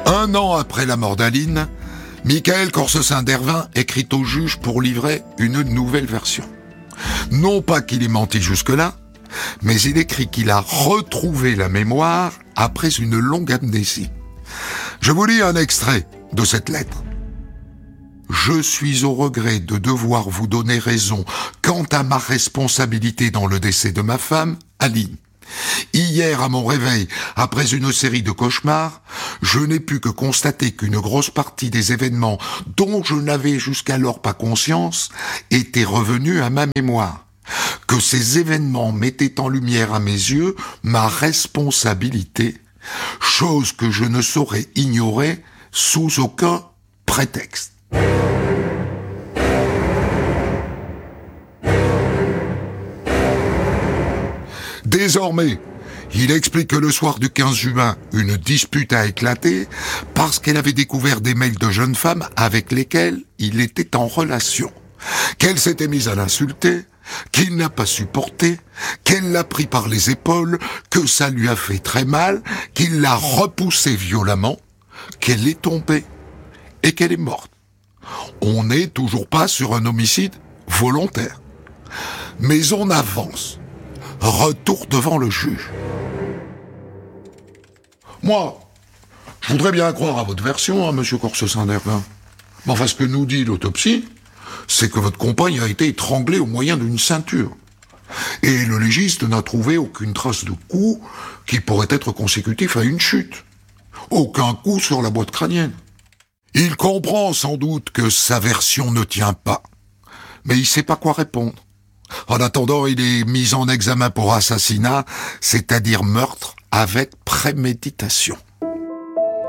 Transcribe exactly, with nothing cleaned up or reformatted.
Un an après la mort d'Aline, Michael Corsecin-Dervin écrit au juge pour livrer une nouvelle version. Non pas qu'il ait menti jusque-là, mais il écrit qu'il a retrouvé la mémoire après une longue amnésie. Je vous lis un extrait de cette lettre. « Je suis au regret de devoir vous donner raison quant à ma responsabilité dans le décès de ma femme, Aline. Hier, à mon réveil, après une série de cauchemars, je n'ai pu que constater qu'une grosse partie des événements dont je n'avais jusqu'alors pas conscience étaient revenus à ma mémoire. Que ces événements mettaient en lumière à mes yeux ma responsabilité, chose que je ne saurais ignorer sous aucun prétexte. » Désormais, il explique que le soir du quinze juin, une dispute a éclaté parce qu'elle avait découvert des mails de jeunes femmes avec lesquelles il était en relation, qu'elle s'était mise à l'insulter, qu'il n'a pas supporté, qu'elle l'a pris par les épaules, que ça lui a fait très mal, qu'il l'a repoussée violemment, qu'elle est tombée et qu'elle est morte. On n'est toujours pas sur un homicide volontaire. Mais on avance. Retour devant le juge. Moi, je voudrais bien croire à votre version, hein, monsieur Corsecin-Dervin. Mais enfin, ce que nous dit l'autopsie, c'est que votre compagne a été étranglée au moyen d'une ceinture. Et le légiste n'a trouvé aucune trace de coup qui pourrait être consécutif à une chute. Aucun coup sur la boîte crânienne. Il comprend sans doute que sa version ne tient pas, mais il sait pas quoi répondre. En attendant, il est mis en examen pour assassinat, c'est-à-dire meurtre avec préméditation.